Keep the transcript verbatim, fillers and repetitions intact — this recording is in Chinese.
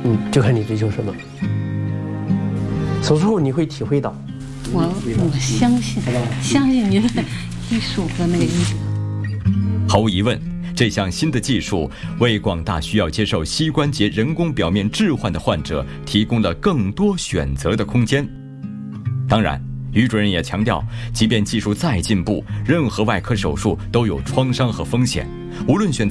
嗯，就看你追求什么。手术后你会体会到， 我我相信，相信您的医术和那个医德。 毫无疑问，这项新的技术为广大需要接受膝关节人工表面置换的患者提供了更多选择的空间。当然，于主任也强调，即便技术再进步，任何外科手术都有创伤和风险，无论选择